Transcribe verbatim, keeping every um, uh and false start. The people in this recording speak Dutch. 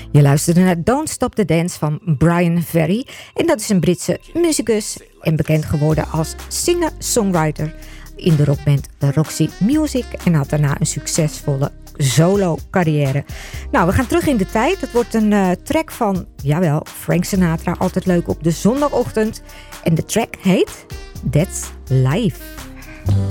Je luisterde naar Don't Stop the Dance van Brian Ferry. En dat is een Britse muzikus en bekend geworden als singer-songwriter in de rockband Roxy Music. En had daarna een succesvolle solo-carrière. Nou, we gaan terug in de tijd. Het wordt een uh, track van, jawel, Frank Sinatra. Altijd leuk op de zondagochtend. En de track heet That's Life.